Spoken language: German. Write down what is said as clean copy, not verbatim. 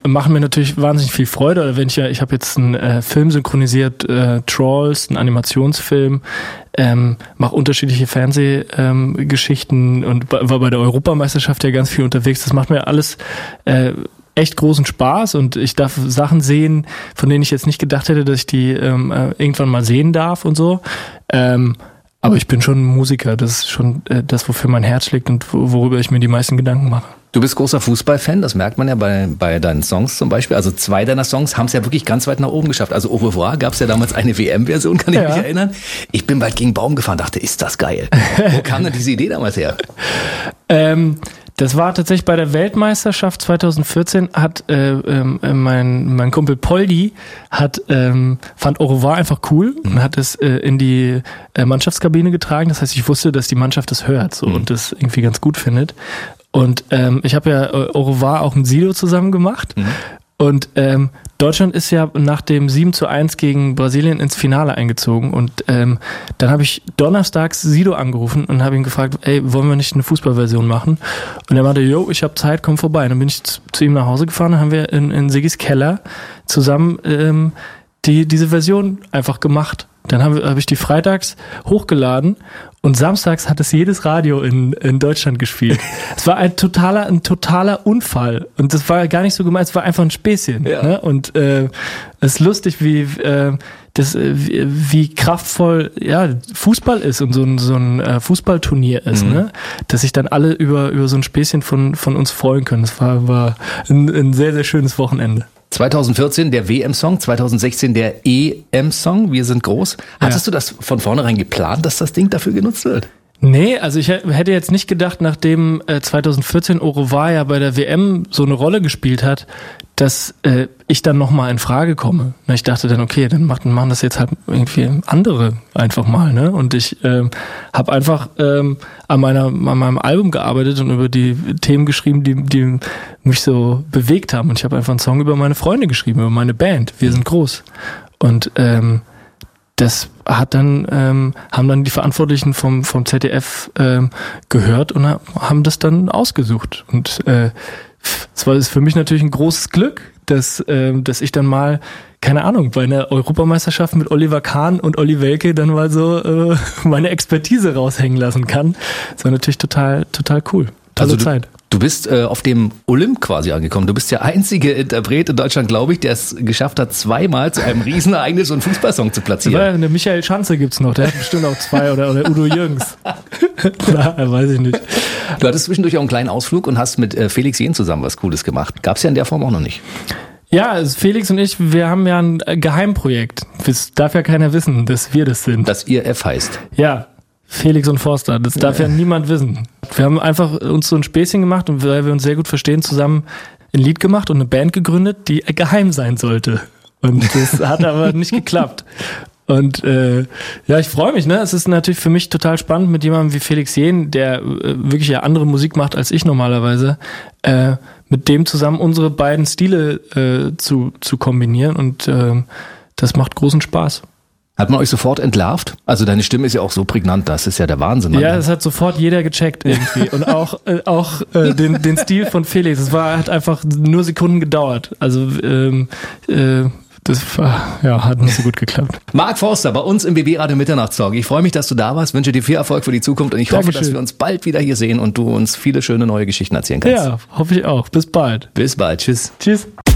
machen mir natürlich wahnsinnig viel Freude. Oder wenn ich habe jetzt einen Film synchronisiert, Trolls, einen Animationsfilm, mache unterschiedliche Fernsehgeschichten und war bei der Europameisterschaft ja ganz viel unterwegs. Das macht mir alles echt großen Spaß und ich darf Sachen sehen, von denen ich jetzt nicht gedacht hätte, dass ich die irgendwann mal sehen darf und so. Aber ich bin schon ein Musiker, das ist schon das, wofür mein Herz schlägt und worüber ich mir die meisten Gedanken mache. Du bist großer Fußballfan, das merkt man ja bei deinen Songs zum Beispiel. Also 2 deiner Songs haben es ja wirklich ganz weit nach oben geschafft. Also Au revoir gab es ja damals eine WM-Version, kann ich mich erinnern. Ich bin bald gegen Baum gefahren, dachte, ist das geil. Wo kam denn diese Idee damals her? Das war tatsächlich bei der Weltmeisterschaft 2014 hat mein Kumpel Poldi fand Au revoir einfach cool und hat es in die Mannschaftskabine getragen. Das heißt, ich wusste, dass die Mannschaft das hört so, und das irgendwie ganz gut findet. Und ich habe ja Au revoir auch mit Sido zusammen gemacht. Und Deutschland ist ja nach dem 7:1 gegen Brasilien ins Finale eingezogen und dann habe ich donnerstags Sido angerufen und habe ihn gefragt, ey, wollen wir nicht eine Fußballversion machen? Und er meinte, yo, ich habe Zeit, komm vorbei. Und dann bin ich zu ihm nach Hause gefahren und haben wir in Siggis Keller zusammen diese Version einfach gemacht. Dann habe ich die freitags hochgeladen und samstags hat es jedes Radio in Deutschland gespielt. Es war ein totaler Unfall und das war gar nicht so gemeint, es war einfach ein Späßchen. Ja. Ne? Und es ist lustig, wie kraftvoll Fußball ist und so ein Fußballturnier ist, ne? Dass sich dann alle über so ein Späßchen von uns freuen können. Das war ein sehr, sehr schönes Wochenende. 2014 der WM-Song, 2016 der EM-Song, Wir sind groß. Hattest du das von vornherein geplant, dass das Ding dafür genutzt wird? Nee, also ich hätte jetzt nicht gedacht, nachdem 2014 Au revoir ja bei der WM so eine Rolle gespielt hat, dass ich dann nochmal in Frage komme. Ich dachte dann, okay, dann machen das jetzt halt irgendwie andere einfach mal, ne? Und ich habe einfach an meinem Album gearbeitet und über die Themen geschrieben, die mich so bewegt haben. Und ich habe einfach einen Song über meine Freunde geschrieben, über meine Band. Wir sind groß. Und das haben dann die Verantwortlichen vom ZDF gehört und haben das dann ausgesucht. Und es war für mich natürlich ein großes Glück, dass ich dann mal, keine Ahnung, bei einer Europameisterschaft mit Oliver Kahn und Olli Welke dann mal so meine Expertise raushängen lassen kann. Das war natürlich total cool. Tolle Zeit. Du bist auf dem Olymp quasi angekommen. Du bist der einzige Interpret in Deutschland, glaube ich, der es geschafft hat, 2-mal zu einem Riesenereignis so einen Fußballsong zu platzieren. Ja, der Michael Schanze gibt's noch, der hat bestimmt auch 2 oder Udo Jürgens. Weiß ich nicht. Du hattest zwischendurch auch einen kleinen Ausflug und hast mit Felix Jähn zusammen was Cooles gemacht. Gab's ja in der Form auch noch nicht. Ja, also Felix und ich, wir haben ja ein Geheimprojekt. Das darf ja keiner wissen, dass wir das sind. Dass ihr F heißt. Ja. Felix und Forster, das darf ja niemand wissen. Wir haben einfach uns so ein Späßchen gemacht und weil wir uns sehr gut verstehen, zusammen ein Lied gemacht und eine Band gegründet, die geheim sein sollte. Und das hat aber nicht geklappt. Und ich freue mich, ne? Es ist natürlich für mich total spannend, mit jemandem wie Felix Jähn, der wirklich ja andere Musik macht als ich normalerweise, mit dem zusammen unsere beiden Stile zu kombinieren und das macht großen Spaß. Hat man euch sofort entlarvt? Also deine Stimme ist ja auch so prägnant, das ist ja der Wahnsinn. Ja, das hat sofort jeder gecheckt irgendwie. Und auch den Stil von Felix. Es hat einfach nur Sekunden gedauert. Also das hat nicht so gut geklappt. Mark Forster bei uns im BB Radio Mitternachtstalk. Ich freue mich, dass du da warst, wünsche dir viel Erfolg für die Zukunft und ich hoffe, dass wir uns bald wieder hier sehen und du uns viele schöne neue Geschichten erzählen kannst. Ja, hoffe ich auch. Bis bald. Bis bald. Tschüss. Tschüss.